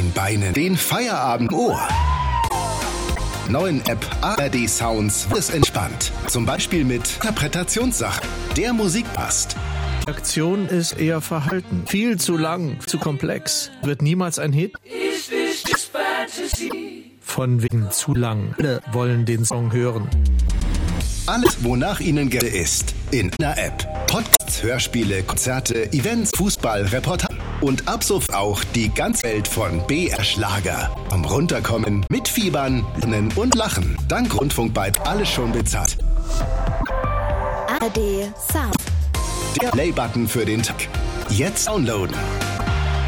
den Beinen, den Feierabend im Ohr. Neuen App ARD Sounds ist entspannt. Zum Beispiel mit Interpretationssachen. Der Musik passt. Die Aktion ist eher verhalten. Viel zu lang, zu komplex. Wird niemals ein Hit. Von wegen zu lang. Alle wollen den Song hören. Alles, wonach Ihnen gerne ist. In einer App. Podcasts, Hörspiele, Konzerte, Events, Fußball, Reportagen. Und ab sofort auch die ganze Welt von BR Schlager. Am Runterkommen, mitfiebern, lernen und lachen. Dank Rundfunkbeitrag alles schon bezahlt. ARD Sound. Der Play-Button für den Tag. Jetzt downloaden.